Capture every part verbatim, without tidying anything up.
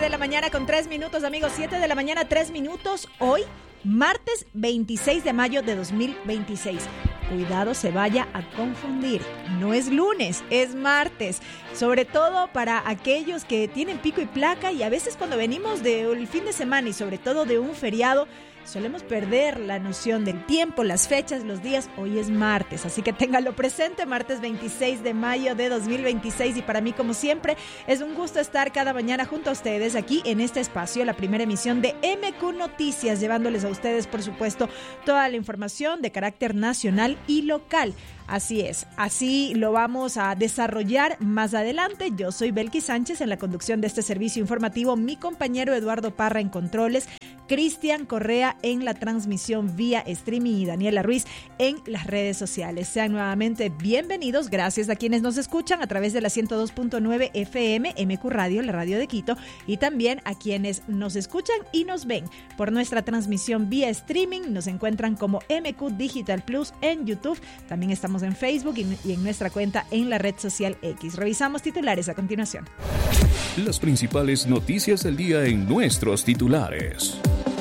de la mañana con tres minutos, amigos. siete de la mañana, tres minutos. Hoy, martes veintiséis de mayo de dos mil veintiséis. Cuidado se vaya a confundir. No es lunes, es martes. Sobre todo para aquellos que tienen pico y placa y a veces cuando venimos del fin de semana y sobre todo de un feriado, solemos perder la noción del tiempo, las fechas, los días. Hoy es martes, así que ténganlo presente, martes veintiséis de mayo de dos mil veintiséis. Y para mí, como siempre, es un gusto estar cada mañana junto a ustedes aquí en este espacio, la primera emisión de M Q Noticias, llevándoles a ustedes, por supuesto, toda la información de carácter nacional y local. Así es, así lo vamos a desarrollar más adelante. Yo soy Belkis Sánchez en la conducción de este servicio informativo, mi compañero Eduardo Parra en controles, Cristian Correa en la transmisión vía streaming y Daniela Ruiz en las redes sociales. Sean nuevamente bienvenidos, gracias a quienes nos escuchan a través de la ciento dos punto nueve F M, M Q Radio, la radio de Quito, y también a quienes nos escuchan y nos ven por nuestra transmisión vía streaming. Nos encuentran como M Q Digital Plus en YouTube, también estamos en Facebook y en nuestra cuenta en la red social X. Revisamos titulares a continuación. Las principales noticias del día en nuestros titulares.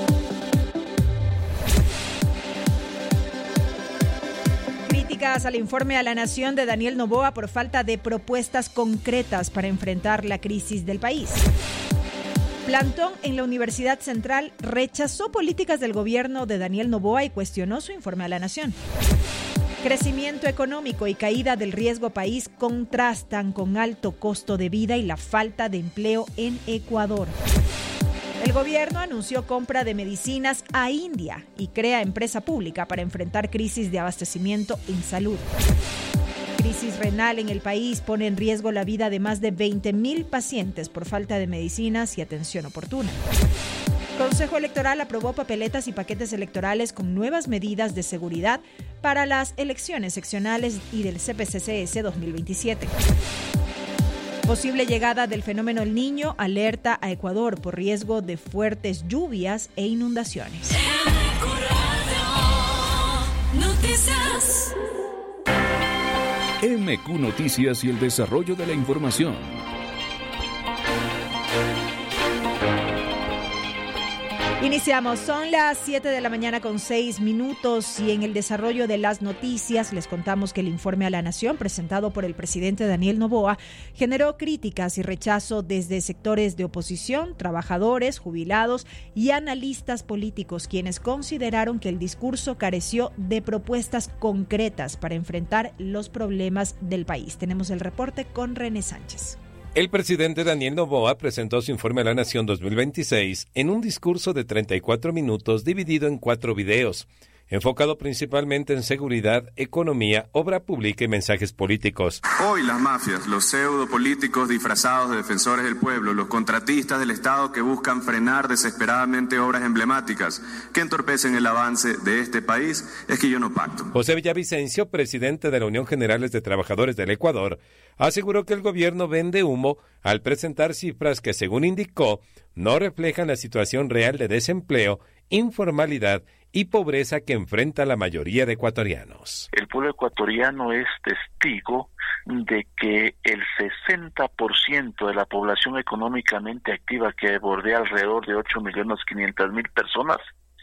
Críticas al informe a la Nación de Daniel Noboa por falta de propuestas concretas para enfrentar la crisis del país. Plantón en la Universidad Central rechazó políticas del gobierno de Daniel Noboa y cuestionó su informe a la Nación. Crecimiento económico y caída del riesgo país contrastan con alto costo de vida y la falta de empleo en Ecuador. El gobierno anunció compra de medicinas a India y crea empresa pública para enfrentar crisis de abastecimiento en salud. Crisis renal en el país pone en riesgo la vida de más de veinte mil pacientes por falta de medicinas y atención oportuna. Consejo Electoral aprobó papeletas y paquetes electorales con nuevas medidas de seguridad para las elecciones seccionales y del C P C C S dos mil veintisiete. Posible llegada del fenómeno El Niño alerta a Ecuador por riesgo de fuertes lluvias e inundaciones. M Q Noticias y el desarrollo de la información. Iniciamos, son las siete de la mañana con seis minutos y en el desarrollo de las noticias les contamos que el informe a la Nación presentado por el presidente Daniel Noboa generó críticas y rechazo desde sectores de oposición, trabajadores, jubilados y analistas políticos, quienes consideraron que el discurso careció de propuestas concretas para enfrentar los problemas del país. Tenemos el reporte con René Sánchez. El presidente Daniel Noboa presentó su informe a la Nación dos mil veintiséis en un discurso de treinta y cuatro minutos dividido en cuatro videos, enfocado principalmente en seguridad, economía, obra pública y mensajes políticos. Hoy las mafias, los pseudopolíticos disfrazados de defensores del pueblo, los contratistas del Estado que buscan frenar desesperadamente obras emblemáticas que entorpecen el avance de este país, es que yo no pacto. José Villavicencio, presidente de la Unión Generales de Trabajadores del Ecuador, aseguró que el gobierno vende humo al presentar cifras que, según indicó, no reflejan la situación real de desempleo, informalidad y pobreza que enfrenta la mayoría de ecuatorianos. El pueblo ecuatoriano es testigo de que el sesenta por ciento de la población económicamente activa, que bordea alrededor de ocho millones quinientas mil personas,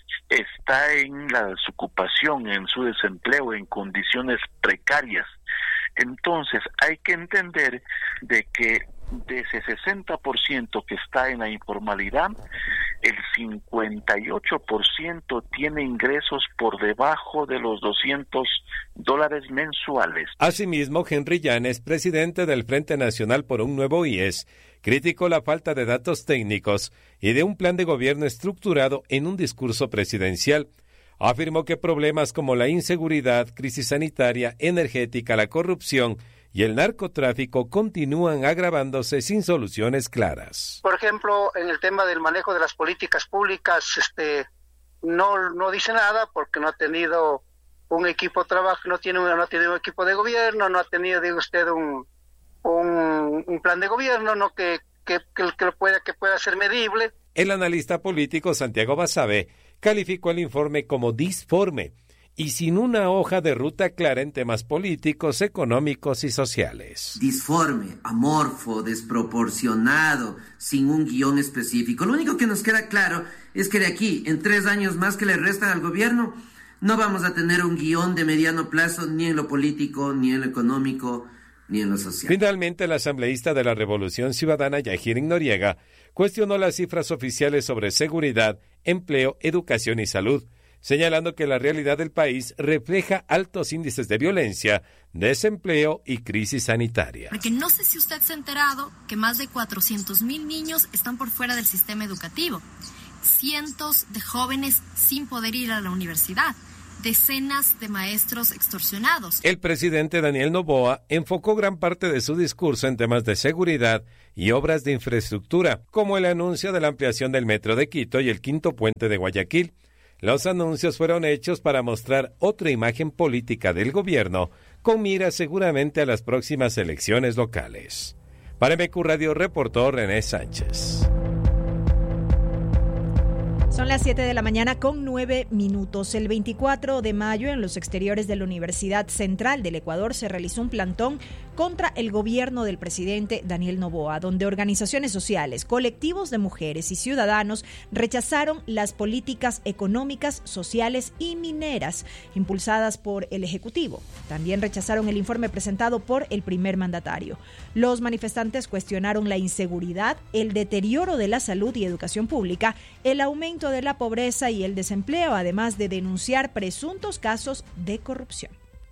está en la desocupación, en su desempleo, en condiciones precarias. Entonces hay que entender de que de ese sesenta por ciento que está en la informalidad, el cincuenta y ocho por ciento tiene ingresos por debajo de los doscientos dólares mensuales. Asimismo, Henry Llanes, presidente del Frente Nacional por un Nuevo I E S, criticó la falta de datos técnicos y de un plan de gobierno estructurado en un discurso presidencial. Afirmó que problemas como la inseguridad, crisis sanitaria, energética, la corrupción y el narcotráfico continúan agravándose sin soluciones claras. Por ejemplo, en el tema del manejo de las políticas públicas, este, no no dice nada porque no ha tenido un equipo de trabajo, no tiene no ha tenido un equipo de gobierno, no ha tenido, digo usted, un un, un plan de gobierno, no que que que, que pueda que pueda ser medible. El analista político Santiago Basabe calificó el informe como disforme y sin una hoja de ruta clara en temas políticos, económicos y sociales. Disforme, amorfo, desproporcionado, sin un guión específico. Lo único que nos queda claro es que de aquí, en tres años más que le restan al gobierno, no vamos a tener un guión de mediano plazo ni en lo político, ni en lo económico, ni en lo social. Finalmente, el asambleísta de la Revolución Ciudadana, Yajirin Noriega, cuestionó las cifras oficiales sobre seguridad, empleo, educación y salud, señalando que la realidad del país refleja altos índices de violencia, desempleo y crisis sanitaria. Porque no sé si usted se ha enterado que más de cuatrocientos mil niños están por fuera del sistema educativo, cientos de jóvenes sin poder ir a la universidad, decenas de maestros extorsionados. El presidente Daniel Noboa enfocó gran parte de su discurso en temas de seguridad y obras de infraestructura, como el anuncio de la ampliación del metro de Quito y el quinto puente de Guayaquil. Los anuncios fueron hechos para mostrar otra imagen política del gobierno, con mira seguramente a las próximas elecciones locales. Para M Q Radio reportó René Sánchez. Son las siete de la mañana con nueve minutos. El veinticuatro de mayo, en los exteriores de la Universidad Central del Ecuador, se realizó un plantón contra el gobierno del presidente Daniel Noboa, donde organizaciones sociales, colectivos de mujeres y ciudadanos rechazaron las políticas económicas, sociales y mineras impulsadas por el Ejecutivo. También rechazaron el informe presentado por el primer mandatario. Los manifestantes cuestionaron la inseguridad, el deterioro de la salud y educación pública, el aumento de la pobreza y el desempleo, además de denunciar presuntos casos de corrupción.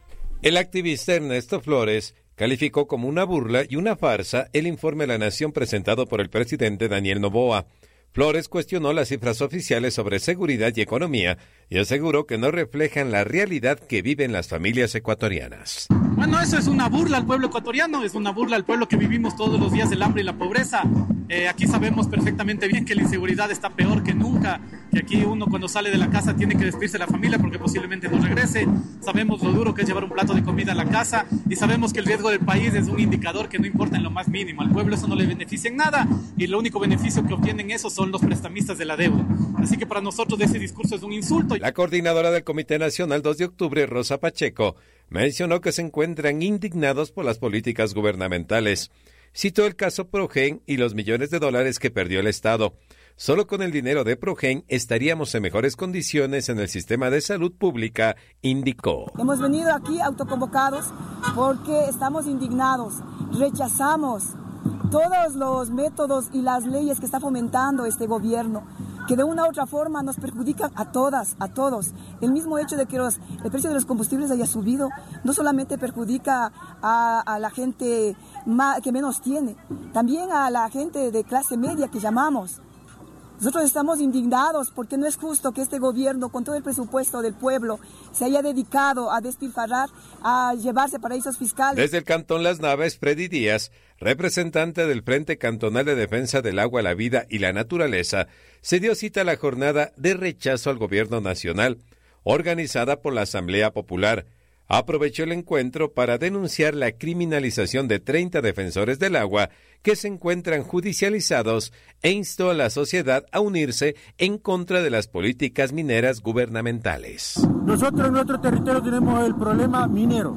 El activista Ernesto Flores calificó como una burla y una farsa el informe de la Nación presentado por el presidente Daniel Noboa. Flores cuestionó las cifras oficiales sobre seguridad y economía y aseguró que no reflejan la realidad que viven las familias ecuatorianas. Bueno, eso es una burla al pueblo ecuatoriano, es una burla al pueblo que vivimos todos los días el hambre y la pobreza. Eh, aquí sabemos perfectamente bien que la inseguridad está peor que nunca, que aquí uno cuando sale de la casa tiene que despedirse de la familia porque posiblemente no regrese. Sabemos lo duro que es llevar un plato de comida a la casa y sabemos que el riesgo del país es un indicador que no importa en lo más mínimo. Al pueblo eso no le beneficia en nada y el único beneficio que obtienen eso son los prestamistas de la deuda. Así que para nosotros ese discurso es un insulto. La coordinadora del Comité Nacional dos de octubre, Rosa Pacheco, mencionó que se encuentran indignados por las políticas gubernamentales. Citó el caso Progen y los millones de dólares que perdió el Estado. Solo con el dinero de Progen estaríamos en mejores condiciones en el sistema de salud pública, indicó. Hemos venido aquí autoconvocados porque estamos indignados, rechazamos todos los métodos y las leyes que está fomentando este gobierno, que de una u otra forma nos perjudican a todas, a todos. El mismo hecho de que los, el precio de los combustibles haya subido no solamente perjudica a, a la gente más, que menos tiene, también a la gente de clase media que llamamos. Nosotros estamos indignados porque no es justo que este gobierno, con todo el presupuesto del pueblo, se haya dedicado a despilfarrar, a llevarse paraísos fiscales. Desde el Cantón Las Naves, Freddy Díaz, representante del Frente Cantonal de Defensa del Agua, la Vida y la Naturaleza, se dio cita a la jornada de rechazo al gobierno nacional, organizada por la Asamblea Popular. Aprovechó el encuentro para denunciar la criminalización de treinta defensores del agua que se encuentran judicializados e instó a la sociedad a unirse en contra de las políticas mineras gubernamentales. Nosotros en nuestro territorio tenemos el problema minero.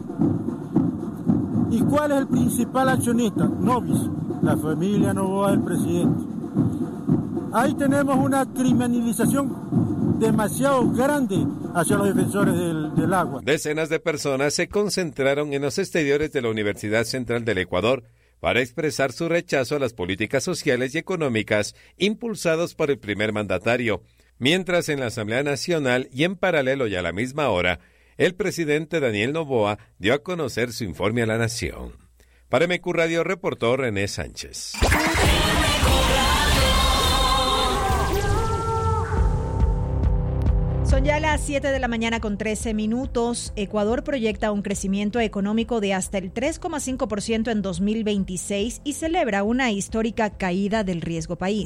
¿Y cuál es el principal accionista? Novis, la familia Noboa del presidente. Ahí tenemos una criminalización demasiado grande hacia los defensores del, del agua. Decenas de personas se concentraron en los exteriores de la Universidad Central del Ecuador para expresar su rechazo a las políticas sociales y económicas impulsadas por el primer mandatario, mientras en la Asamblea Nacional y en paralelo y a la misma hora, el presidente Daniel Noboa dio a conocer su informe a la Nación. Para M Q Radio reportó René Sánchez. Son ya las siete de la mañana con trece minutos. Ecuador proyecta un crecimiento económico de hasta el tres coma cinco por ciento en dos mil veintiséis y celebra una histórica caída del riesgo país.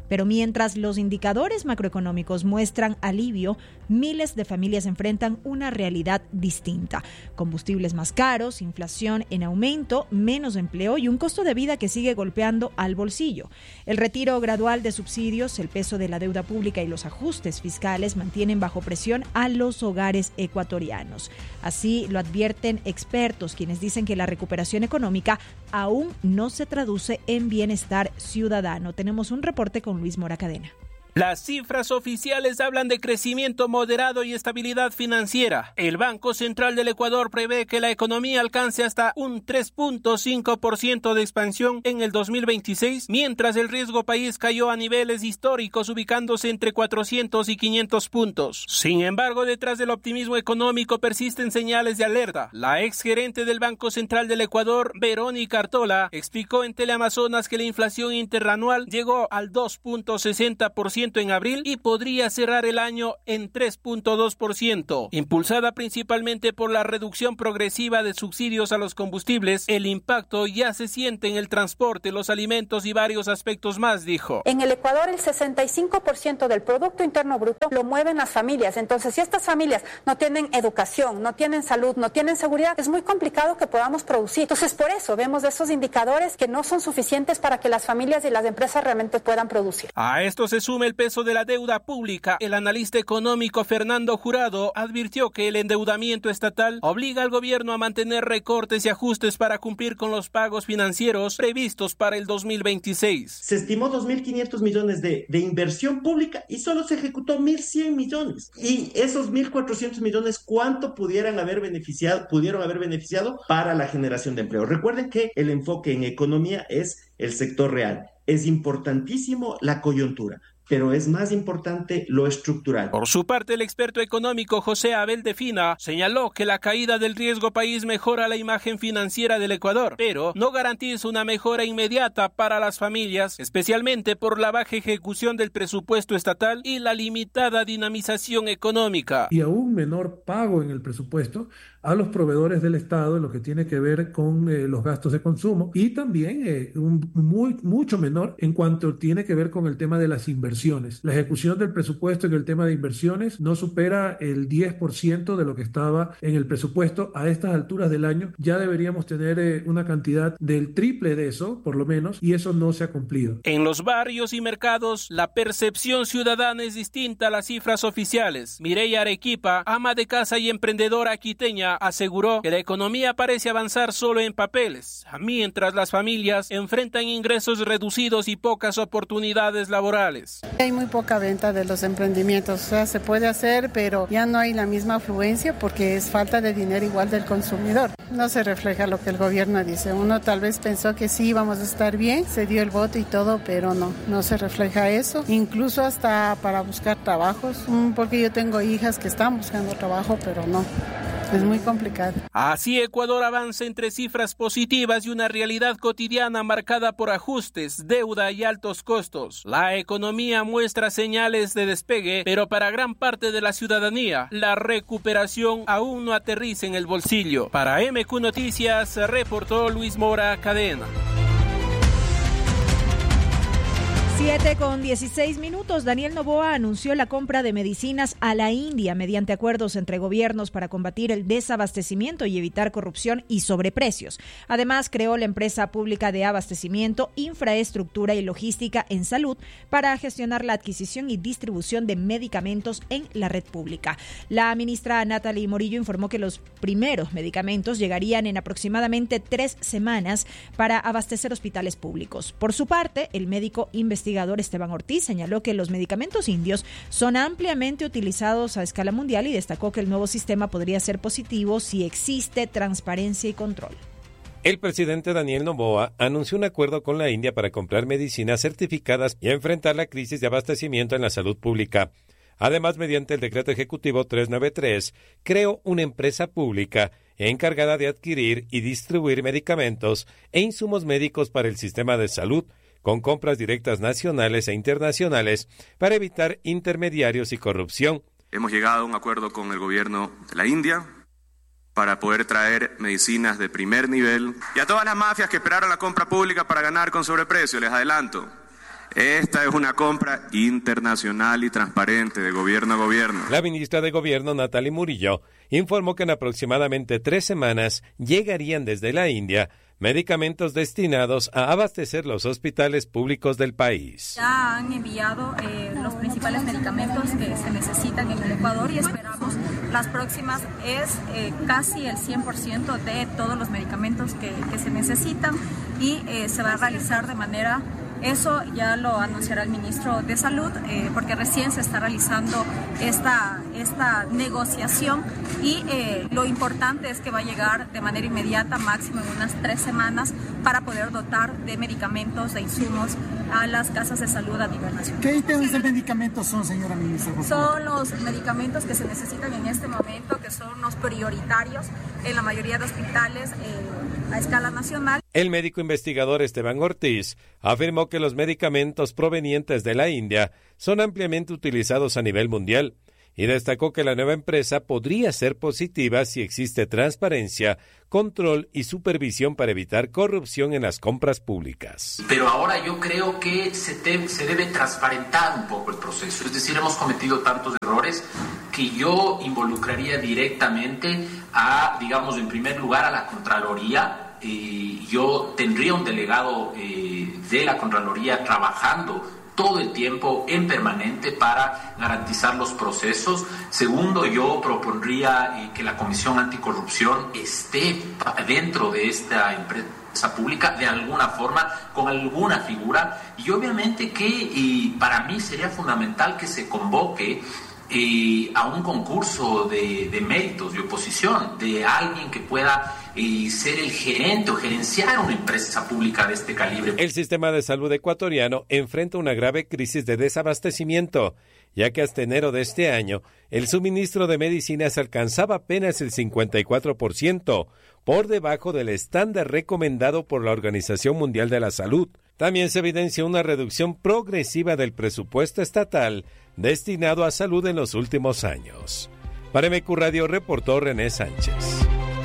Pero mientras los indicadores macroeconómicos muestran alivio, miles de familias enfrentan una realidad distinta. Combustibles más caros, inflación en aumento, menos empleo y un costo de vida que sigue golpeando al bolsillo. El retiro gradual de subsidios, el peso de la deuda pública y los ajustes fiscales mantienen bajo presión a los hogares ecuatorianos. Así lo advierten expertos, quienes dicen que la recuperación económica aún no se traduce en bienestar ciudadano. Tenemos un reporte con Luis Mora Cadena. Las cifras oficiales hablan de crecimiento moderado y estabilidad financiera. El Banco Central del Ecuador prevé que la economía alcance hasta un tres punto cinco por ciento de expansión en el dos mil veintiséis, mientras el riesgo país cayó a niveles históricos, ubicándose entre cuatrocientos y quinientos puntos. Sin embargo, detrás del optimismo económico persisten señales de alerta. La exgerente del Banco Central del Ecuador, Verónica Artola, explicó en Teleamazonas que la inflación interanual llegó al dos punto sesenta por ciento en abril y podría cerrar el año en tres punto dos por ciento. Impulsada principalmente por la reducción progresiva de subsidios a los combustibles, el impacto ya se siente en el transporte, los alimentos y varios aspectos más, dijo. En el Ecuador el sesenta y cinco por ciento del Producto Interno Bruto lo mueven las familias. Entonces, si estas familias no tienen educación, no tienen salud, no tienen seguridad, es muy complicado que podamos producir. Entonces, por eso vemos esos indicadores que no son suficientes para que las familias y las empresas realmente puedan producir. A esto se suma el peso de la deuda pública. El analista económico Fernando Jurado advirtió que el endeudamiento estatal obliga al gobierno a mantener recortes y ajustes para cumplir con los pagos financieros previstos para el dos mil veintiséis. Se estimó dos mil quinientos millones de, de inversión pública y solo se ejecutó mil cien millones. Y esos mil cuatrocientos millones, ¿cuánto pudieran haber beneficiado, pudieron haber beneficiado para la generación de empleo? Recuerden que el enfoque en economía es el sector real. Es importantísimo la coyuntura, pero es más importante lo estructural. Por su parte, el experto económico José Abel de Fina señaló que la caída del riesgo país mejora la imagen financiera del Ecuador, pero no garantiza una mejora inmediata para las familias, especialmente por la baja ejecución del presupuesto estatal y la limitada dinamización económica. Y aún menor pago en el presupuesto a los proveedores del Estado en lo que tiene que ver con eh, los gastos de consumo y también eh, un muy, mucho menor en cuanto tiene que ver con el tema de las inversiones. La ejecución del presupuesto en el tema de inversiones no supera el diez por ciento de lo que estaba en el presupuesto. A estas alturas del año ya deberíamos tener eh, una cantidad del triple de eso, por lo menos, y eso no se ha cumplido. En los barrios y mercados, la percepción ciudadana es distinta a las cifras oficiales. Mireya Arequipa, ama de casa y emprendedora quiteña, aseguró que la economía parece avanzar solo en papeles, mientras las familias enfrentan ingresos reducidos y pocas oportunidades laborales. Hay muy poca venta de los emprendimientos, o sea, se puede hacer, pero ya no hay la misma afluencia porque es falta de dinero igual del consumidor. No se refleja lo que el gobierno dice. Uno tal vez pensó que sí, íbamos a estar bien, se dio el voto y todo, pero no, no se refleja eso. Incluso hasta para buscar trabajos, porque yo tengo hijas que están buscando trabajo, pero no. Es muy complicado. Así Ecuador avanza entre cifras positivas y una realidad cotidiana marcada por ajustes, deuda y altos costos. La economía muestra señales de despegue, pero para gran parte de la ciudadanía, la recuperación aún no aterriza en el bolsillo. Para M Q Noticias, reportó Luis Mora Cadena. siete con dieciséis minutos. Daniel Noboa anunció la compra de medicinas a la India mediante acuerdos entre gobiernos para combatir el desabastecimiento y evitar corrupción y sobreprecios. Además, creó la empresa pública de abastecimiento, infraestructura y logística en salud para gestionar la adquisición y distribución de medicamentos en la red pública. La ministra Natalie Morillo informó que los primeros medicamentos llegarían en aproximadamente tres semanas para abastecer hospitales públicos. Por su parte, el médico investigador Esteban Ortiz señaló que los medicamentos indios son ampliamente utilizados a escala mundial y destacó que el nuevo sistema podría ser positivo si existe transparencia y control. El presidente Daniel Noboa anunció un acuerdo con la India para comprar medicinas certificadas y enfrentar la crisis de abastecimiento en la salud pública. Además, mediante el decreto ejecutivo trescientos noventa y tres, creó una empresa pública encargada de adquirir y distribuir medicamentos e insumos médicos para el sistema de salud, con compras directas nacionales e internacionales para evitar intermediarios y corrupción. Hemos llegado a un acuerdo con el gobierno de la India para poder traer medicinas de primer nivel. Y a todas las mafias que esperaron la compra pública para ganar con sobreprecio, les adelanto, Esta es una compra internacional y transparente de gobierno a gobierno. La ministra de Gobierno, Natalie Murillo, informó que en aproximadamente tres semanas llegarían desde la India medicamentos destinados a abastecer los hospitales públicos del país. Ya han enviado eh, los principales medicamentos que se necesitan en el Ecuador y esperamos las próximas es eh, casi el cien por ciento de todos los medicamentos que, que se necesitan y eh, se va a realizar de manera... Eso ya lo anunciará el ministro de Salud, eh, porque recién se está realizando esta, esta negociación y eh, lo importante es que va a llegar de manera inmediata, máximo en unas tres semanas, para poder dotar de medicamentos, de insumos a las casas de salud a nivel nacional. ¿Qué ítems de medicamentos son, señora ministra? Son los medicamentos que se necesitan en este momento, que son los prioritarios en la mayoría de hospitales eh, a escala nacional. El médico investigador Esteban Ortiz afirmó que los medicamentos provenientes de la India son ampliamente utilizados a nivel mundial y destacó que la nueva empresa podría ser positiva si existe transparencia, control y supervisión para evitar corrupción en las compras públicas. Pero ahora yo creo que se, te, se debe transparentar un poco el proceso, es decir, hemos cometido tantos errores que yo involucraría directamente a, digamos, en primer lugar a la Contraloría. Eh, yo tendría un delegado eh, de la Contraloría trabajando todo el tiempo en permanente para garantizar los procesos. Segundo, yo propondría eh, que la Comisión Anticorrupción esté dentro de esta empresa pública de alguna forma, con alguna figura, y obviamente que eh, para mí sería fundamental que se convoque Eh, a un concurso de, de méritos, de oposición, de alguien que pueda eh, ser el gerente o gerenciar una empresa pública de este calibre. El sistema de salud ecuatoriano enfrenta una grave crisis de desabastecimiento, ya que hasta enero de este año el suministro de medicinas alcanzaba apenas el cincuenta y cuatro por ciento, por debajo del estándar recomendado por la Organización Mundial de la Salud. También se evidencia una reducción progresiva del presupuesto estatal destinado a salud en los últimos años. Para M Q Radio reportó René Sánchez.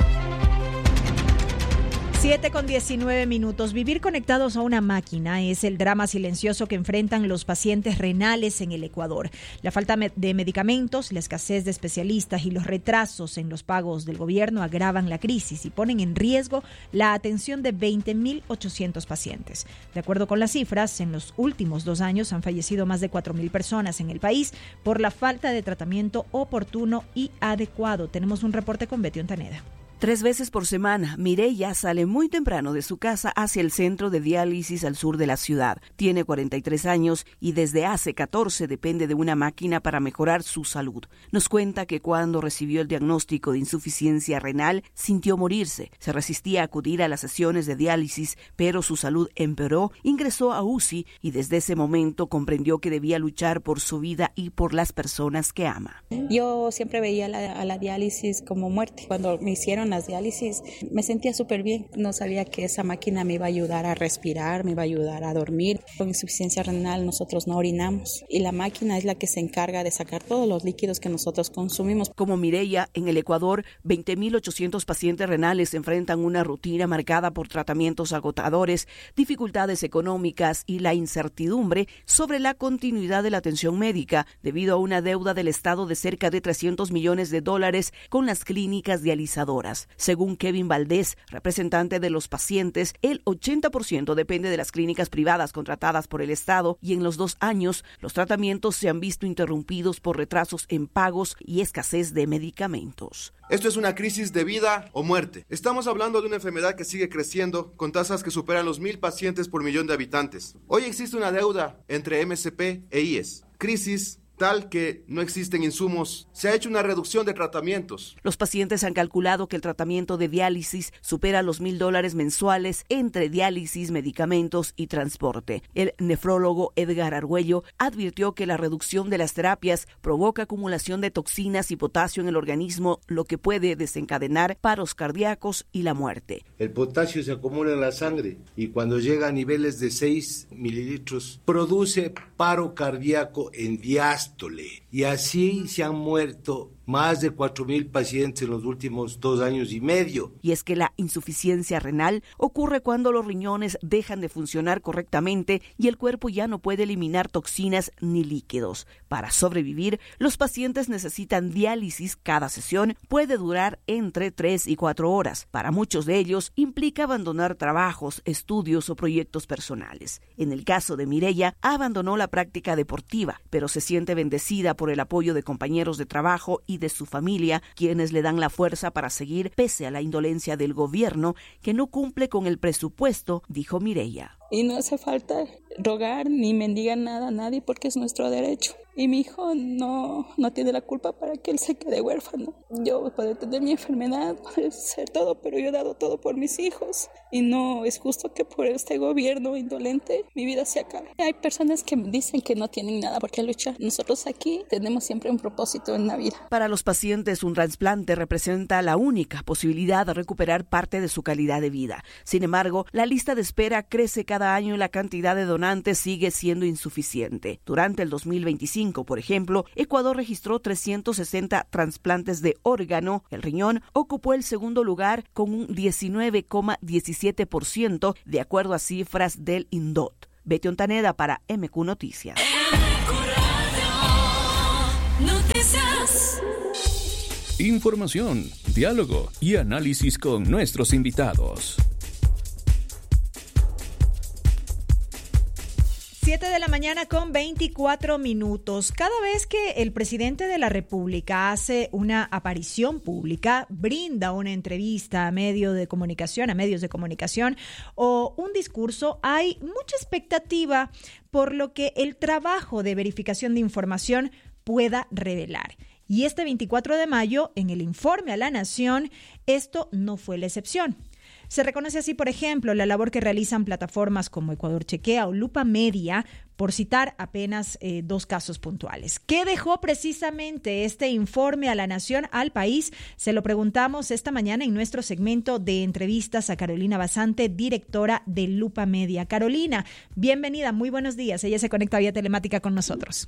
siete con diecinueve minutos. Vivir conectados a una máquina es el drama silencioso que enfrentan los pacientes renales en el Ecuador. La falta de medicamentos, la escasez de especialistas y los retrasos en los pagos del gobierno agravan la crisis y ponen en riesgo la atención de veinte mil ochocientos pacientes. De acuerdo con las cifras, en los últimos dos años han fallecido más de cuatro mil personas en el país por la falta de tratamiento oportuno y adecuado. Tenemos un reporte con Betty Ontaneda. Tres veces por semana, Mireya sale muy temprano de su casa hacia el centro de diálisis al sur de la ciudad. Tiene cuarenta y tres años y desde hace catorce depende de una máquina para mejorar su salud. Nos cuenta que cuando recibió el diagnóstico de insuficiencia renal, sintió morirse. Se resistía a acudir a las sesiones de diálisis, pero su salud empeoró, ingresó a U C I y desde ese momento comprendió que debía luchar por su vida y por las personas que ama. Yo siempre veía la, a la diálisis como muerte. Cuando me hicieron las diálisis me sentía súper bien. No sabía que esa máquina me iba a ayudar a respirar, me iba a ayudar a dormir. Con insuficiencia renal nosotros no orinamos y la máquina es la que se encarga de sacar todos los líquidos que nosotros consumimos. Como Mireya, en el Ecuador, veinte mil ochocientos pacientes renales enfrentan una rutina marcada por tratamientos agotadores, dificultades económicas y la incertidumbre sobre la continuidad de la atención médica debido a una deuda del Estado de cerca de trescientos millones de dólares con las clínicas dializadoras. Según Kevin Valdés, representante de los pacientes, el ochenta por ciento depende de las clínicas privadas contratadas por el Estado y en los dos años los tratamientos se han visto interrumpidos por retrasos en pagos y escasez de medicamentos. Esto es una crisis de vida o muerte. Estamos hablando de una enfermedad que sigue creciendo con tasas que superan los mil pacientes por millón de habitantes. Hoy existe una deuda entre M S P e I E S. Crisis tal que no existen insumos, se ha hecho una reducción de tratamientos. Los pacientes han calculado que el tratamiento de diálisis supera los mil dólares mensuales entre diálisis, medicamentos y transporte. El nefrólogo Edgar Argüello advirtió que la reducción de las terapias provoca acumulación de toxinas y potasio en el organismo, lo que puede desencadenar paros cardíacos y la muerte. El potasio se acumula en la sangre y cuando llega a niveles de seis mililitros produce paro cardíaco en diástole. Y así se han muerto más de cuatro mil pacientes en los últimos dos años y medio. Y es que la insuficiencia renal ocurre cuando los riñones dejan de funcionar correctamente y el cuerpo ya no puede eliminar toxinas ni líquidos. Para sobrevivir, los pacientes necesitan diálisis. Cada sesión puede durar entre tres y cuatro horas. Para muchos de ellos implica abandonar trabajos, estudios o proyectos personales. En el caso de Mireya, abandonó la práctica deportiva, pero se siente bendecida por el apoyo de compañeros de trabajo y de su familia, quienes le dan la fuerza para seguir pese a la indolencia del gobierno que no cumple con el presupuesto, dijo Mireya. Y no hace falta rogar ni mendigar nada a nadie porque es nuestro derecho. Y mi hijo no, no tiene la culpa para que él se quede huérfano. Yo puedo tener mi enfermedad, puede ser todo, pero yo he dado todo por mis hijos. Y no es justo que por este gobierno indolente mi vida se acabe. Hay personas que dicen que no tienen nada por qué luchar. Nosotros aquí tenemos siempre un propósito en la vida. Para los pacientes, un trasplante representa la única posibilidad de recuperar parte de su calidad de vida. Sin embargo, la lista de espera crece cada año y la cantidad de donantes sigue siendo insuficiente. Durante el dos mil veinticinco, por ejemplo, Ecuador registró trescientos sesenta trasplantes de órgano. El riñón ocupó el segundo lugar con un diecinueve coma diecisiete por ciento, de acuerdo a cifras del INDOT. Betty Ontaneda para M Q Noticias. Información, diálogo y análisis con nuestros invitados. siete de la mañana con veinticuatro minutos. Cada vez que el presidente de la República hace una aparición pública, brinda una entrevista a medios de comunicación, a medios de comunicación o un discurso, hay mucha expectativa por lo que el trabajo de verificación de información pueda revelar. Y este veinticuatro de mayo, en el informe a la Nación, esto no fue la excepción. Se reconoce así, por ejemplo, la labor que realizan plataformas como Ecuador Chequea o Lupa Media, por citar apenas eh, dos casos puntuales. ¿Qué dejó precisamente este informe a la Nación, al país? Se lo preguntamos esta mañana en nuestro segmento de entrevistas a Carolina Basante, directora de Lupa Media. Carolina, bienvenida, muy buenos días. Ella se conecta vía telemática con nosotros.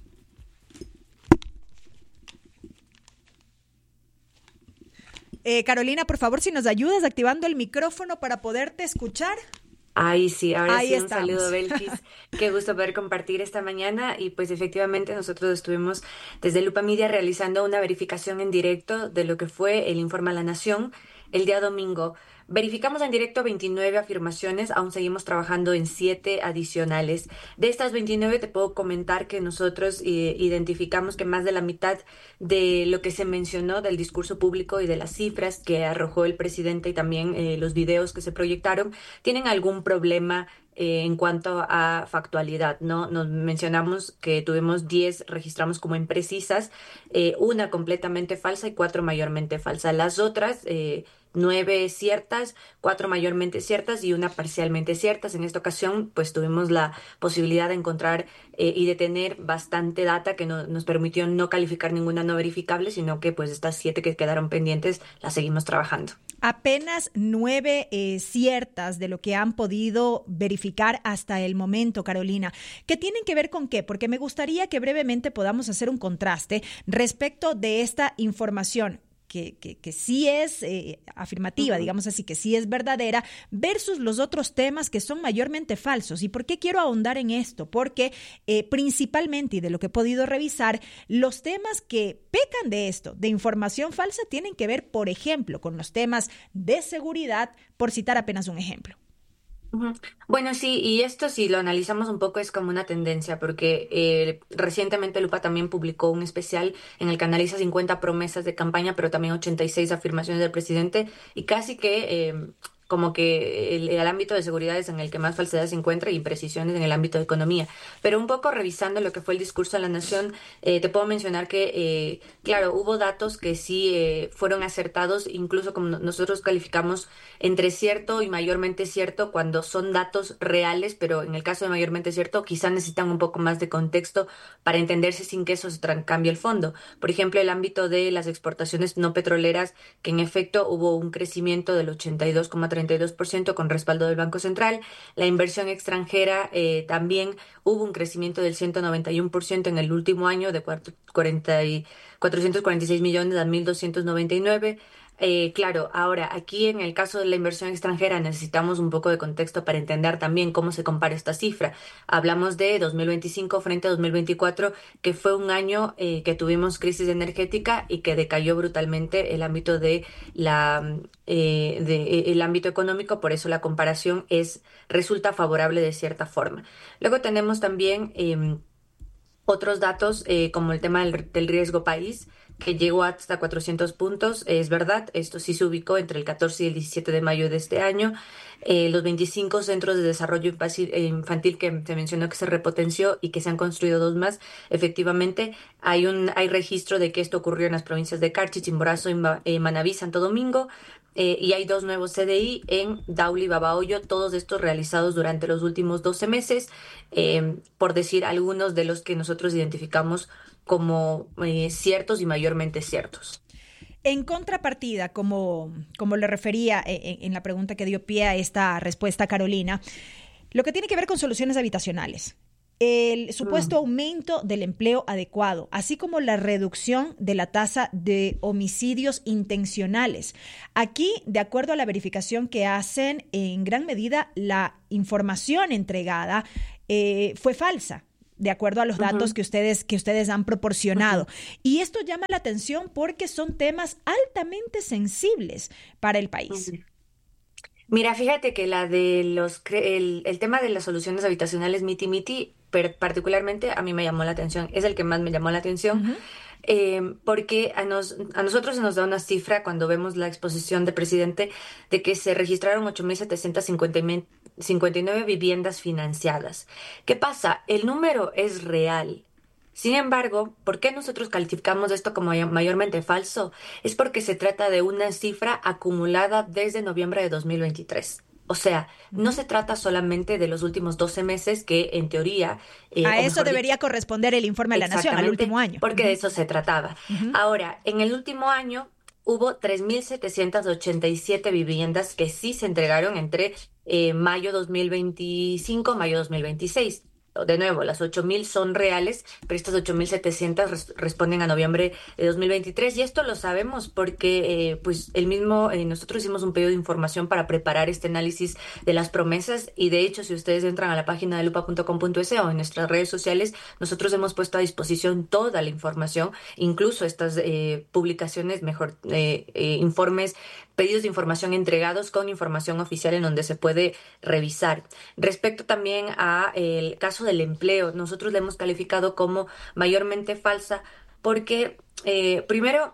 Eh, Carolina, por favor, si nos ayudas activando el micrófono para poderte escuchar. Ahí sí, ahora Ahí sí, estamos. un saludo, Belkis. Qué gusto poder compartir esta mañana. Y pues efectivamente nosotros estuvimos desde Lupa Media realizando una verificación en directo de lo que fue el informe a la Nación el día domingo. Verificamos en directo veintinueve afirmaciones, aún seguimos trabajando en siete adicionales. De estas veintinueve te puedo comentar que nosotros eh, identificamos que más de la mitad de lo que se mencionó del discurso público y de las cifras que arrojó el presidente y también eh, los videos que se proyectaron tienen algún problema Eh, en cuanto a factualidad, ¿no? Nos mencionamos que tuvimos diez, registramos como imprecisas, eh, una completamente falsa y cuatro mayormente falsas. Las otras, eh, nueve ciertas, cuatro mayormente ciertas y una parcialmente ciertas. En esta ocasión, pues tuvimos la posibilidad de encontrar eh, y de tener bastante data que no, nos permitió no calificar ninguna no verificable, sino que pues estas siete que quedaron pendientes las seguimos trabajando. Apenas nueve eh, ciertas de lo que han podido verificar hasta el momento, Carolina. ¿Qué tienen que ver con qué? Porque me gustaría que brevemente podamos hacer un contraste respecto de esta información que, que, que sí es eh, afirmativa, uh-huh. digamos así, que sí es verdadera, versus los otros temas que son mayormente falsos. ¿Y por qué quiero ahondar en esto? Porque eh, principalmente, y de lo que he podido revisar, los temas que pecan de esto, de información falsa, tienen que ver, por ejemplo, con los temas de seguridad, por citar apenas un ejemplo. Uh-huh. Bueno, sí, y esto si lo analizamos un poco es como una tendencia, porque eh, recientemente Lupa también publicó un especial en el que analiza cincuenta promesas de campaña, pero también ochenta y seis afirmaciones del presidente, y casi que... Eh, como que el, el ámbito de seguridad es en el que más falsedad se encuentra y imprecisiones en el ámbito de economía. Pero un poco revisando lo que fue el discurso a la Nación, eh, te puedo mencionar que, eh, claro, hubo datos que sí eh, fueron acertados, incluso como nosotros calificamos entre cierto y mayormente cierto cuando son datos reales, pero en el caso de mayormente cierto quizás necesitan un poco más de contexto para entenderse sin que eso se tra- cambie el fondo. Por ejemplo, el ámbito de las exportaciones no petroleras, que en efecto hubo un crecimiento del ochenta y dos coma tres treinta y dos por ciento con respaldo del Banco Central. La inversión extranjera eh, también hubo un crecimiento del ciento noventa y uno por ciento en el último año, de cuatrocientos cuarenta y seis millones a mil doscientos noventa y nueve. Eh, claro, ahora aquí en el caso de la inversión extranjera necesitamos un poco de contexto para entender también cómo se compara esta cifra. Hablamos de dos mil veinticinco frente a dos mil veinticuatro, que fue un año eh, que tuvimos crisis energética y que decayó brutalmente el ámbito de la eh, de, el ámbito económico, por eso la comparación es resulta favorable de cierta forma. Luego tenemos también eh, otros datos eh, como el tema del, del riesgo país, que llegó hasta cuatrocientos puntos, es verdad, esto sí se ubicó entre el catorce y el diecisiete de mayo de este año. Eh, los veinticinco centros de desarrollo infantil que se mencionó que se repotenció y que se han construido dos más, efectivamente hay un hay registro de que esto ocurrió en las provincias de Carchi, Chimborazo, eh, Manabí, Santo Domingo, eh, y hay dos nuevos C D I en Daule y Babahoyo, todos estos realizados durante los últimos doce meses, eh, por decir algunos de los que nosotros identificamos como eh, ciertos y mayormente ciertos. En contrapartida, como, como le refería en, en la pregunta que dio pie a esta respuesta, Carolina, lo que tiene que ver con soluciones habitacionales, el supuesto aumento del empleo adecuado, así como la reducción de la tasa de homicidios intencionales. Aquí, de acuerdo a la verificación que hacen, en gran medida la información entregada eh, fue falsa, de acuerdo a los datos uh-huh. que ustedes que ustedes han proporcionado. Uh-huh. Y esto llama la atención porque son temas altamente sensibles para el país. Uh-huh. Mira, fíjate que la de los el, el tema de las soluciones habitacionales miti miti, particularmente a mí me llamó la atención, es el que más me llamó la atención. Uh-huh. Eh, porque a, nos, a nosotros se nos da una cifra cuando vemos la exposición del presidente de que se registraron ocho mil setecientas cincuenta y nueve viviendas financiadas. ¿Qué pasa? El número es real. Sin embargo, ¿por qué nosotros calificamos esto como mayormente falso? Es porque se trata de una cifra acumulada desde noviembre de dos mil veintitrés. O sea, no se trata solamente de los últimos doce meses que, en teoría... Eh, a eso debería dicho, corresponder el informe de la Nación, al último año. Porque uh-huh. de eso se trataba. Uh-huh. Ahora, en el último año hubo tres mil setecientas ochenta y siete viviendas que sí se entregaron entre eh, mayo dos mil veinticinco y mayo dos mil veintiséis. De nuevo, las ocho mil son reales, pero estas ocho mil setecientas res- responden a noviembre de dos mil veintitrés, y esto lo sabemos porque eh, pues el mismo eh, nosotros hicimos un pedido de información para preparar este análisis de las promesas, y de hecho si ustedes entran a la página de lupa punto com punto es o en nuestras redes sociales, nosotros hemos puesto a disposición toda la información, incluso estas eh, publicaciones, mejor eh, eh, informes, pedidos de información entregados con información oficial en donde se puede revisar. Respecto también a el caso del empleo, nosotros le hemos calificado como mayormente falsa porque, eh, primero,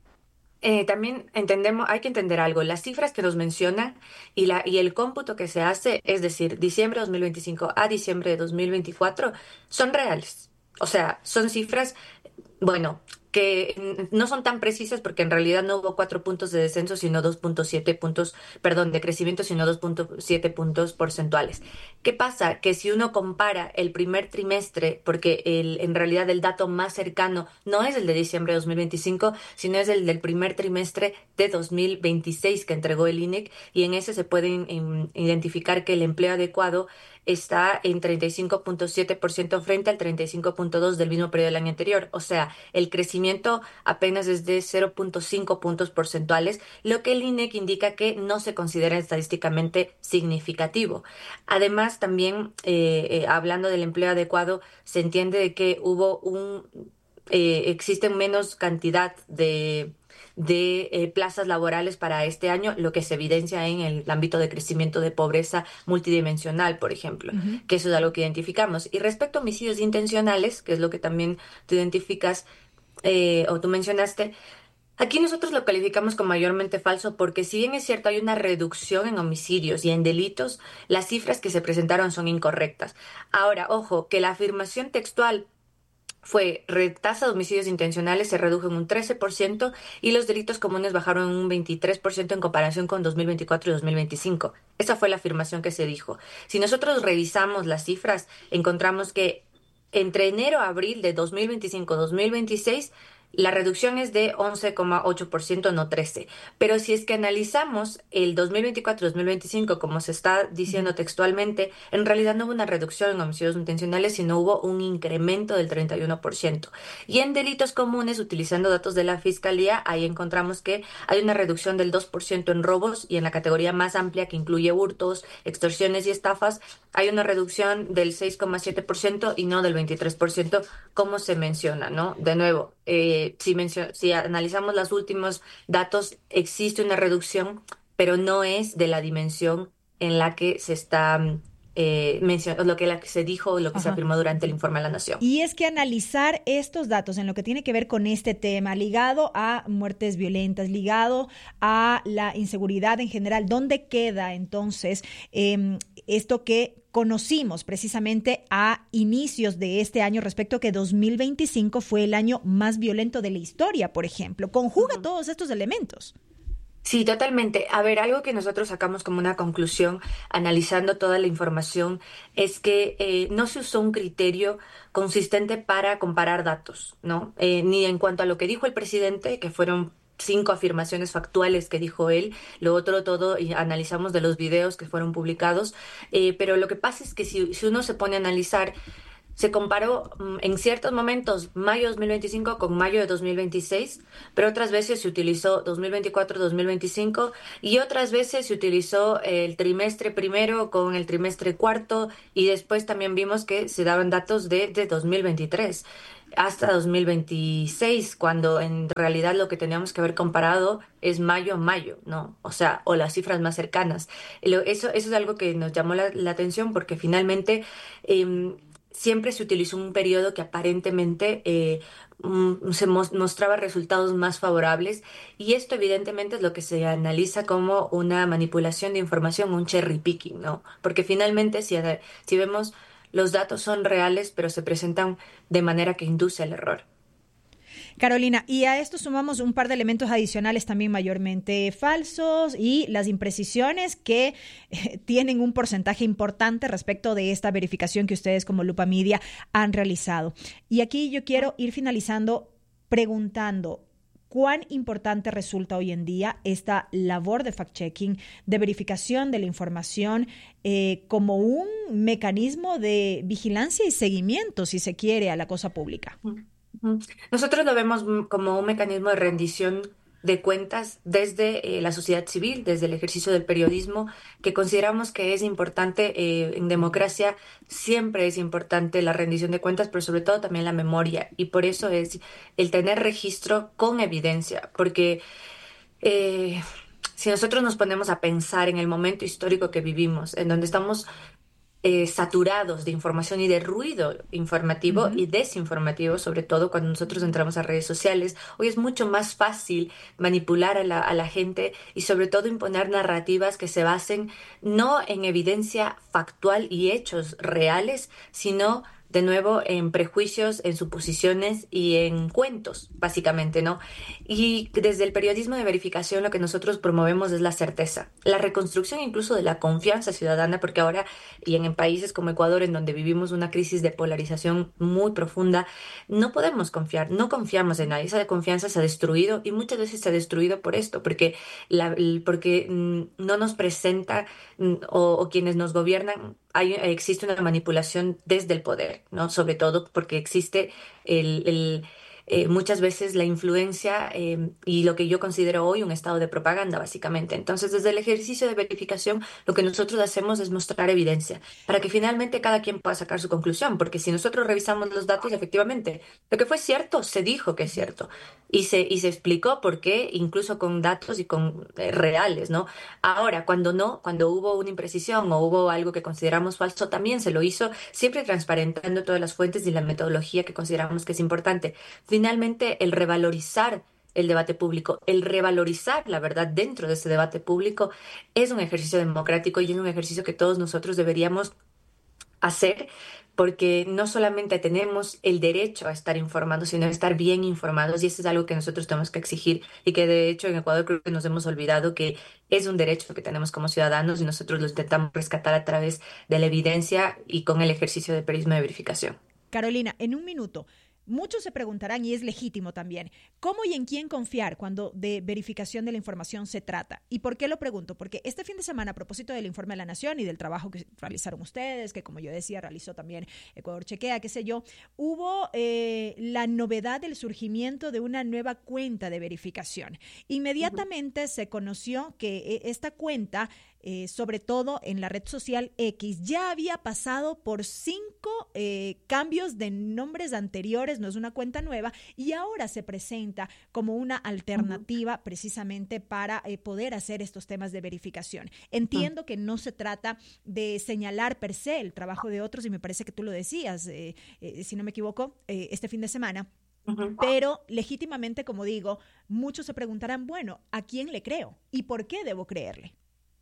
eh, también entendemos, hay que entender algo, las cifras que nos mencionan y, la, y el cómputo que se hace, es decir, diciembre de dos mil veinticinco a diciembre de dos mil veinticuatro, son reales. O sea, son cifras, bueno, que no son tan precisas porque en realidad no hubo cuatro puntos de descenso, sino dos punto siete puntos, perdón, de crecimiento, sino dos punto siete puntos porcentuales. ¿Qué pasa? Que si uno compara el primer trimestre, porque el, en realidad el dato más cercano no es el de diciembre de dos mil veinticinco, sino es el del primer trimestre de dos mil veintiséis que entregó el I N E C, y en ese se puede in, identificar que el empleo adecuado está en treinta y cinco punto siete por ciento frente al treinta y cinco punto dos por ciento del mismo periodo del año anterior. O sea, el crecimiento apenas es de cero punto cinco puntos porcentuales, lo que el I N E C indica que no se considera estadísticamente significativo. Además, también, eh, eh, hablando del empleo adecuado, se entiende de que hubo un... Eh, existen menos cantidad de... de eh, plazas laborales para este año, lo que se evidencia en el ámbito de crecimiento de pobreza multidimensional, por ejemplo, uh-huh. que eso es algo que identificamos. Y respecto a homicidios intencionales, que es lo que también tú identificas eh, o tú mencionaste, aquí nosotros lo calificamos como mayormente falso porque si bien es cierto hay una reducción en homicidios y en delitos, las cifras que se presentaron son incorrectas. Ahora, ojo, que la afirmación textual fue tasa de homicidios intencionales se redujo en un trece por ciento y los delitos comunes bajaron en un veintitrés por ciento en comparación con dos mil veinticuatro y dos mil veinticinco. Esa fue la afirmación que se dijo. Si nosotros revisamos las cifras, encontramos que entre enero a abril de dos mil veinticinco a dos mil veintiséis La reducción es de once coma ocho por ciento, no trece por ciento. Pero si es que analizamos el dos mil veinticuatro dos mil veinticinco, como se está diciendo textualmente, en realidad no hubo una reducción en homicidios intencionales, sino hubo un incremento del treinta y uno por ciento. Y en delitos comunes, utilizando datos de la Fiscalía, ahí encontramos que hay una reducción del dos por ciento en robos, y en la categoría más amplia, que incluye hurtos, extorsiones y estafas, hay una reducción del seis coma siete por ciento y no del veintitrés por ciento, como se menciona, ¿no? De nuevo, eh, si, mencio- si analizamos los últimos datos, existe una reducción, pero no es de la dimensión en la que se está eh, mencionando, lo que, la que se dijo, lo que Ajá. se afirmó durante el informe a la Nación. Y es que analizar estos datos en lo que tiene que ver con este tema, ligado a muertes violentas, ligado a la inseguridad en general, ¿dónde queda entonces eh, esto que conocimos precisamente a inicios de este año respecto a que dos mil veinticinco fue el año más violento de la historia, por ejemplo? Conjuga uh-huh. todos estos elementos. Sí, totalmente. A ver, algo que nosotros sacamos como una conclusión, analizando toda la información, es que eh, no se usó un criterio consistente para comparar datos, ¿no? Eh, ni en cuanto a lo que dijo el presidente, que fueron cinco afirmaciones factuales que dijo él, lo otro todo y analizamos de los videos que fueron publicados, eh, pero lo que pasa es que si, si uno se pone a analizar, se comparó um, en ciertos momentos mayo de dos mil veinticinco con mayo de dos mil veintiséis, pero otras veces se utilizó dos mil veinticuatro dos mil veinticinco y otras veces se utilizó el trimestre primero con el trimestre cuarto, y después también vimos que se daban datos de, de dos mil veintitrés hasta dos mil veintiséis, cuando en realidad lo que teníamos que haber comparado es mayo a mayo, ¿no? O sea, o las cifras más cercanas. Eso, eso es algo que nos llamó la, la atención, porque finalmente eh, siempre se utilizó un periodo que aparentemente eh, se mostraba resultados más favorables, y esto evidentemente es lo que se analiza como una manipulación de información, un cherry picking, ¿no? Porque finalmente si, si vemos, los datos son reales, pero se presentan de manera que induce al error. Carolina, y a esto sumamos un par de elementos adicionales también mayormente falsos y las imprecisiones que eh, tienen un porcentaje importante respecto de esta verificación que ustedes como Lupa Media han realizado. Y aquí yo quiero ir finalizando preguntando, ¿cuán importante resulta hoy en día esta labor de fact-checking, de verificación de la información, eh, como un mecanismo de vigilancia y seguimiento, si se quiere, a la cosa pública? Nosotros lo vemos como un mecanismo de rendición de cuentas desde eh, la sociedad civil, desde el ejercicio del periodismo, que consideramos que es importante. Eh, en democracia siempre es importante la rendición de cuentas, pero sobre todo también la memoria, y por eso es el tener registro con evidencia, porque eh, si nosotros nos ponemos a pensar en el momento histórico que vivimos, en donde estamos Eh, saturados de información y de ruido informativo uh-huh. y desinformativo, sobre todo cuando nosotros entramos a redes sociales, hoy es mucho más fácil manipular a la, a la gente y sobre todo imponer narrativas que se basen no en evidencia factual y hechos reales, sino de nuevo en prejuicios, en suposiciones y en cuentos, básicamente, ¿no? Y desde el periodismo de verificación lo que nosotros promovemos es la certeza, la reconstrucción incluso de la confianza ciudadana, porque ahora, y en, en países como Ecuador, en donde vivimos una crisis de polarización muy profunda, no podemos confiar, no confiamos en nadie. Esa confianza se ha destruido, y muchas veces se ha destruido por esto, porque, la, porque mm, no nos presenta mm, o, o quienes nos gobiernan, hay, existe una manipulación desde el poder, ¿no? Sobre todo porque existe el, el, eh, muchas veces la influencia eh, y lo que yo considero hoy un estado de propaganda, básicamente. Entonces, desde el ejercicio de verificación, lo que nosotros hacemos es mostrar evidencia para que finalmente cada quien pueda sacar su conclusión, porque si nosotros revisamos los datos, efectivamente, lo que fue cierto, se dijo que es cierto. Y se, y se explicó por qué, incluso con datos y con eh, reales, ¿no? Ahora, cuando no, cuando hubo una imprecisión o hubo algo que consideramos falso, también se lo hizo, siempre transparentando todas las fuentes y la metodología que consideramos que es importante. Finalmente, el revalorizar el debate público, el revalorizar la verdad dentro de ese debate público es un ejercicio democrático y es un ejercicio que todos nosotros deberíamos hacer, porque no solamente tenemos el derecho a estar informados, sino a estar bien informados, y eso es algo que nosotros tenemos que exigir, y que de hecho en Ecuador creo que nos hemos olvidado que es un derecho que tenemos como ciudadanos, y nosotros lo intentamos rescatar a través de la evidencia y con el ejercicio del periodismo de verificación. Carolina, en un minuto, muchos se preguntarán, y es legítimo también, ¿cómo y en quién confiar cuando de verificación de la información se trata? ¿Y por qué lo pregunto? Porque este fin de semana, a propósito del informe de la Nación y del trabajo que realizaron ustedes, que como yo decía, realizó también Ecuador Chequea, qué sé yo, hubo eh, la novedad del surgimiento de una nueva cuenta de verificación. Inmediatamente uh-huh. se conoció que esta cuenta, Eh, sobre todo en la red social X, ya había pasado por cinco eh, cambios de nombres anteriores, no es una cuenta nueva, y ahora se presenta como una alternativa uh-huh. precisamente para eh, poder hacer estos temas de verificación. Entiendo uh-huh. que no se trata de señalar per se el trabajo de otros, y me parece que tú lo decías, eh, eh, si no me equivoco, eh, este fin de semana, uh-huh. pero legítimamente, como digo, muchos se preguntarán, bueno, ¿a quién le creo? ¿Y por qué debo creerle?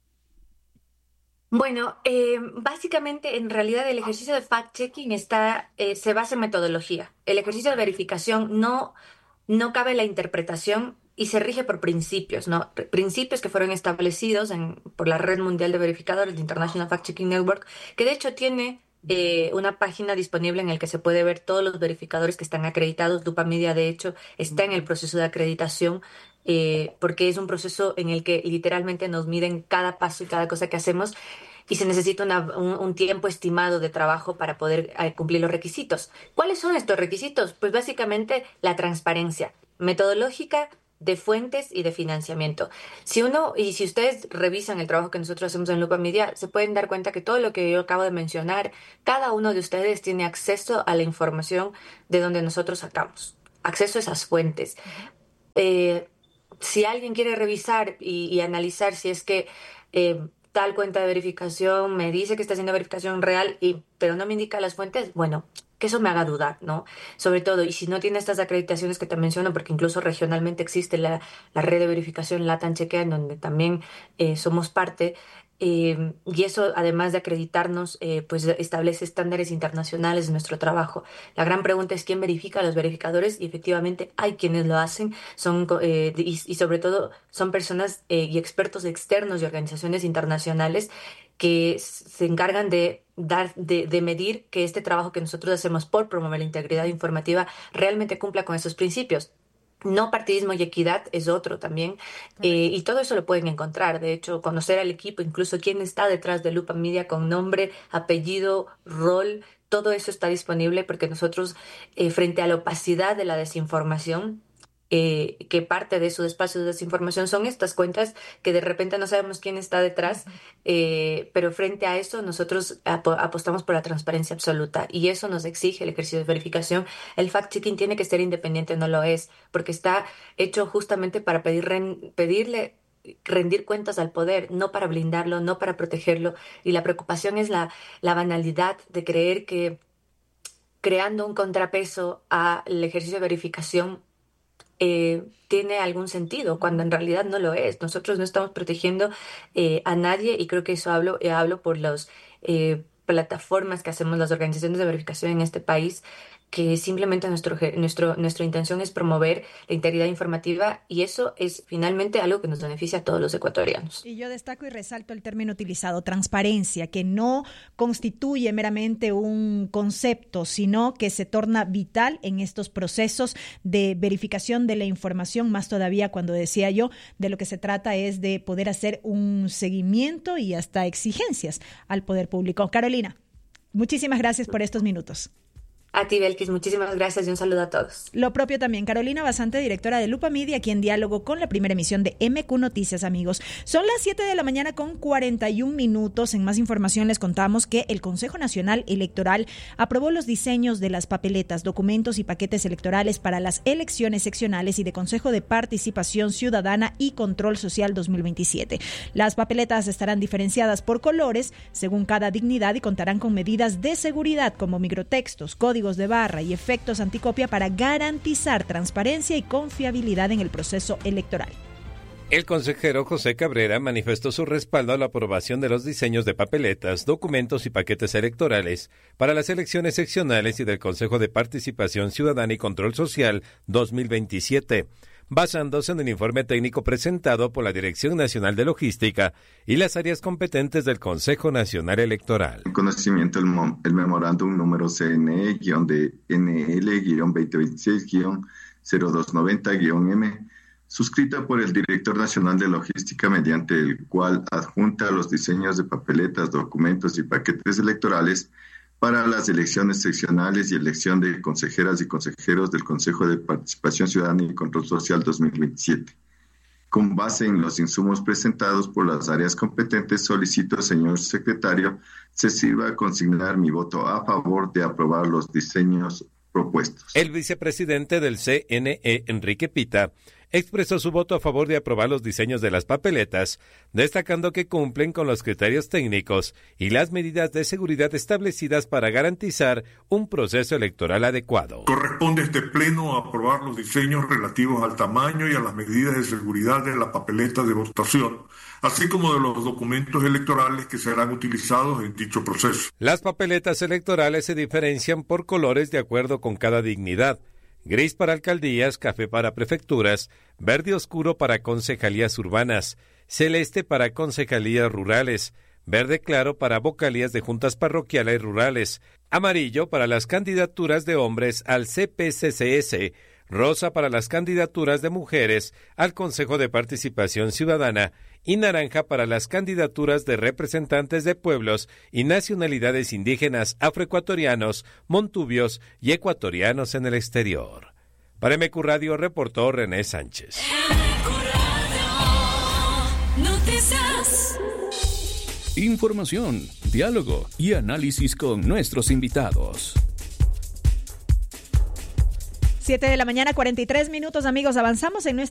Bueno, eh, básicamente en realidad el ejercicio de fact-checking está, eh, se basa en metodología. El ejercicio de verificación no, no cabe la interpretación y se rige por principios, ¿no? Principios que fueron establecidos en, por la Red Mundial de Verificadores, International Fact-Checking Network, que de hecho tiene eh, una página disponible en la que se puede ver todos los verificadores que están acreditados. Lupa Media, de hecho, está en el proceso de acreditación. Eh, porque es un proceso en el que literalmente nos miden cada paso y cada cosa que hacemos y se necesita una, un, un tiempo estimado de trabajo para poder eh, cumplir los requisitos. ¿Cuáles son estos requisitos? Pues básicamente la transparencia metodológica, de fuentes y de financiamiento. Si uno, y si ustedes revisan el trabajo que nosotros hacemos en Lupa Media, se pueden dar cuenta que todo lo que yo acabo de mencionar, cada uno de ustedes tiene acceso a la información de donde nosotros sacamos, acceso a esas fuentes. Eh, Si alguien quiere revisar y, y analizar si es que eh, tal cuenta de verificación me dice que está haciendo verificación real, y, pero no me indica las fuentes, bueno, que eso me haga dudar, ¿no? Sobre todo, y si no tiene estas acreditaciones que te menciono, porque incluso regionalmente existe la, la red de verificación Latam Chequea, en donde también eh, somos parte, eh, y eso, además de acreditarnos, eh, pues establece estándares internacionales de nuestro trabajo. La gran pregunta es quién verifica a los verificadores, y efectivamente hay quienes lo hacen, son eh, y, y sobre todo son personas eh, y expertos externos de organizaciones internacionales que se encargan de dar, de, de medir que este trabajo que nosotros hacemos por promover la integridad informativa realmente cumpla con esos principios. No partidismo y equidad es otro también, eh, y todo eso lo pueden encontrar. De hecho, conocer al equipo, incluso quién está detrás de Lupa Media con nombre, apellido, rol, todo eso está disponible porque nosotros, eh, frente a la opacidad de la desinformación, Eh, que parte de esos espacios de desinformación son estas cuentas que de repente no sabemos quién está detrás, eh, pero frente a eso nosotros ap- apostamos por la transparencia absoluta, y eso nos exige el ejercicio de verificación. El fact-checking tiene que ser independiente, no lo es, porque está hecho justamente para pedir ren- pedirle rendir cuentas al poder, no para blindarlo, no para protegerlo, y la preocupación es la, la banalidad de creer que creando un contrapeso al ejercicio de verificación Eh, tiene algún sentido, cuando en realidad no lo es. Nosotros no estamos protegiendo eh, a nadie, y creo que eso hablo, eh, hablo por las eh, plataformas que hacemos las organizaciones de verificación en este país, que simplemente nuestro, nuestro, nuestra intención es promover la integridad informativa, y eso es finalmente algo que nos beneficia a todos los ecuatorianos. Y yo destaco y resalto el término utilizado, transparencia, que no constituye meramente un concepto, sino que se torna vital en estos procesos de verificación de la información, más todavía cuando decía yo, de lo que se trata es de poder hacer un seguimiento y hasta exigencias al poder público. Carolina, muchísimas gracias por estos minutos. A ti, Belkis, muchísimas gracias y un saludo a todos. Lo propio también, Carolina Basante, directora de Lupa Media, aquí en diálogo con la primera emisión de M Q Noticias, amigos. Son las siete de la mañana con cuarenta y un minutos. En más información les contamos que el Consejo Nacional Electoral aprobó los diseños de las papeletas, documentos y paquetes electorales para las elecciones seccionales y de Consejo de Participación Ciudadana y Control Social dos mil veintisiete. Las papeletas estarán diferenciadas por colores según cada dignidad y contarán con medidas de seguridad como microtextos, códigos de barra y efectos anticopia para garantizar transparencia y confiabilidad en el proceso electoral. El consejero José Cabrera manifestó su respaldo a la aprobación de los diseños de papeletas, documentos y paquetes electorales para las elecciones seccionales y del Consejo de Participación Ciudadana y Control Social dos mil veintisiete. basándose en el informe técnico presentado por la Dirección Nacional de Logística y las áreas competentes del Consejo Nacional Electoral. En conocimiento el, el memorándum número C N E N L veinte veintiséis cero dos noventa M, suscrita por el Director Nacional de Logística, mediante el cual adjunta los diseños de papeletas, documentos y paquetes electorales para las elecciones seccionales y elección de consejeras y consejeros del Consejo de Participación Ciudadana y Control Social dos mil veintisiete. Con base en los insumos presentados por las áreas competentes, solicito, señor secretario, se sirva a consignar mi voto a favor de aprobar los diseños propuestos. El vicepresidente del C N E, Enrique Pita, expresó su voto a favor de aprobar los diseños de las papeletas, destacando que cumplen con los criterios técnicos y las medidas de seguridad establecidas para garantizar un proceso electoral adecuado. Corresponde a este pleno aprobar los diseños relativos al tamaño y a las medidas de seguridad de la papeleta de votación, así como de los documentos electorales que serán utilizados en dicho proceso. Las papeletas electorales se diferencian por colores de acuerdo con cada dignidad: gris para alcaldías, café para prefecturas, verde oscuro para concejalías urbanas, celeste para concejalías rurales, verde claro para vocalías de juntas parroquiales rurales, amarillo para las candidaturas de hombres al C P C C S, rosa para las candidaturas de mujeres al Consejo de Participación Ciudadana y naranja para las candidaturas de representantes de pueblos y nacionalidades indígenas, afroecuatorianos, montubios y ecuatorianos en el exterior. Para M Q Radio reportó René Sánchez. Información, diálogo y análisis con nuestros invitados. siete de la mañana, cuarenta y tres minutos, amigos. Avanzamos en nuestra